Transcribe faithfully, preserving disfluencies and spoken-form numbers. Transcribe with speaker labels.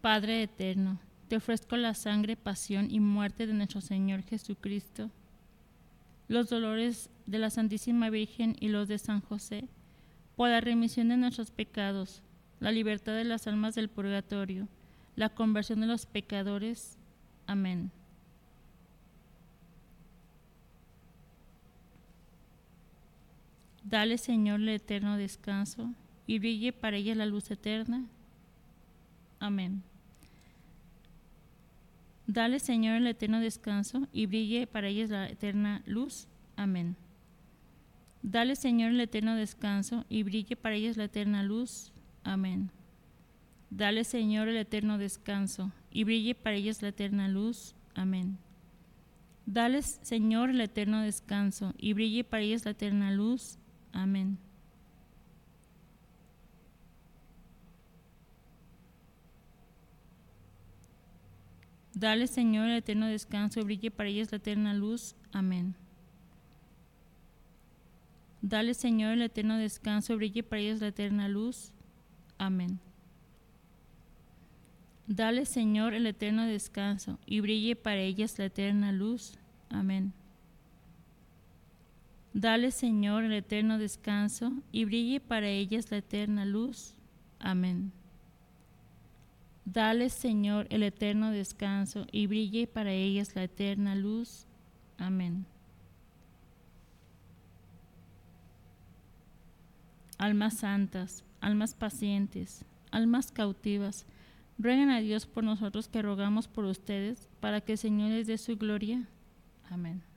Speaker 1: Padre eterno, te ofrezco la sangre, pasión y muerte de nuestro Señor Jesucristo, los dolores de la Santísima Virgen y los de San José, por la remisión de nuestros pecados, la libertad de las almas del purgatorio, la conversión de los pecadores. Amén. Dale, Señor, el eterno descanso, y brille para ella la luz eterna. Amén. Dale, Señor, el eterno descanso, y brille para ellas la eterna luz. Amén. Dale, Señor, el eterno descanso, y brille para ellas la eterna luz. Amén. Dale, Señor, el eterno descanso, y brille para ellas la eterna luz. Amén. Dale, Señor, el eterno descanso, y brille para ellas la eterna luz. Amén. Dale, Señor, el eterno descanso, y brille para ellas la eterna luz. Amén. Dale, Señor, el eterno descanso, y brille para ellas la eterna luz. Amén. Dale, Señor, el eterno descanso, y brille para ellas la eterna luz. Amén. Dale, Señor, el eterno descanso, y brille para ellas la eterna luz. Amén. Dale, Señor, el eterno descanso, y brille para ellas la eterna luz. Amén. Almas santas, almas pacientes, almas cautivas, rueguen a Dios por nosotros que rogamos por ustedes, para que el Señor les dé su gloria. Amén.